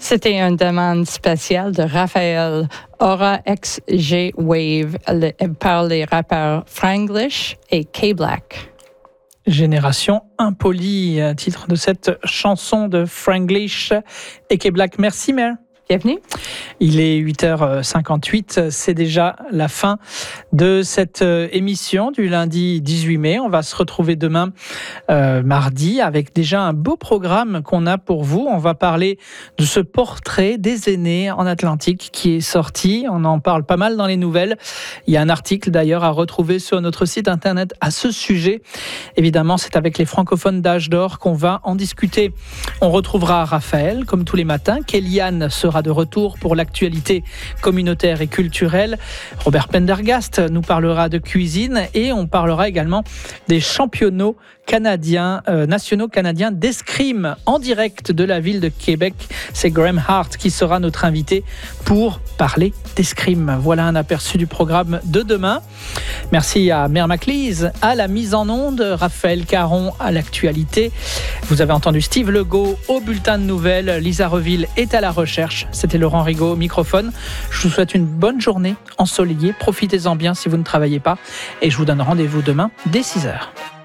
C'était une demande spéciale de Raphaël Aura XG Wave par les rappeurs Franglish et K-Black. Génération impolie, titre de cette chanson de Franglish et K-Black. Merci Mère. Bienvenue. Il est 8h58, c'est déjà la fin de cette émission du lundi 18 mai. On va se retrouver demain, mardi, avec déjà un beau programme qu'on a pour vous. On va parler de ce portrait des aînés en Atlantique qui est sorti. On en parle pas mal dans les nouvelles. Il y a un article d'ailleurs à retrouver sur notre site internet à ce sujet. Évidemment, c'est avec les francophones d'Âge d'Or qu'on va en discuter. On retrouvera Raphaël, comme tous les matins. Kéliane sera de retour pour l'actualité communautaire et culturelle. Robert Pendergast nous parlera de cuisine et on parlera également des championnats canadiens, nationaux canadiens d'escrime en direct de la ville de Québec. C'est Graham Hart qui sera notre invité pour parler d'escrime. Voilà un aperçu du programme de demain. Merci à Mère Maclise, à la mise en onde, Raphaël Caron à l'actualité. Vous avez entendu Steve Legault au bulletin de nouvelles. Lisa Reville est à la recherche. C'était Laurent Rigaud au microphone. Je vous souhaite une bonne journée ensoleillée. Profitez-en bien si vous ne travaillez pas. Et je vous donne rendez-vous demain dès 6h.